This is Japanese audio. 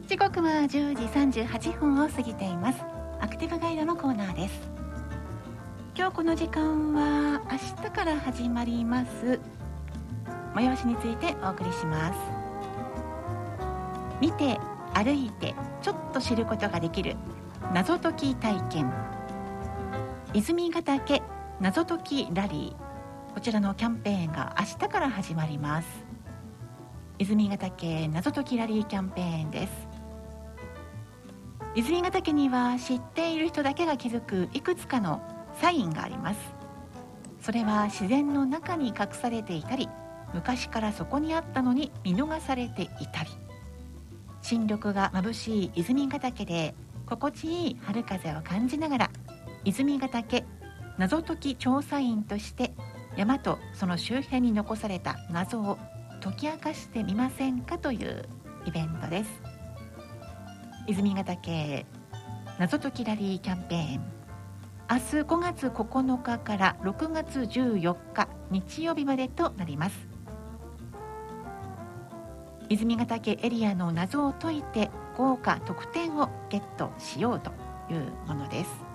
時刻は10時38分を過ぎています。アクティブガイドのコーナーです。今日この時間は明日から始まります催しについてお送りします。見て歩いてちょっと知ることができる謎解き体験、泉ヶ岳謎解きラリー、こちらのキャンペーンが明日から始まります。泉ヶ岳謎解きラリーキャンペーンです。泉ヶ岳には知っている人だけが気づくいくつかのサインがあります。それは自然の中に隠されていたり、昔からそこにあったのに見逃されていたり、新緑が眩しい泉ヶ岳で心地いい春風を感じながら、泉ヶ岳謎解き調査員として山とその周辺に残された謎を解き明かしてみませんかというイベントです。泉ヶ岳謎解きラリーキャンペーン、明日5月9日から6月14日日曜日までとなります。泉ヶ岳エリアの謎を解いて豪華特典をゲットしようというものです。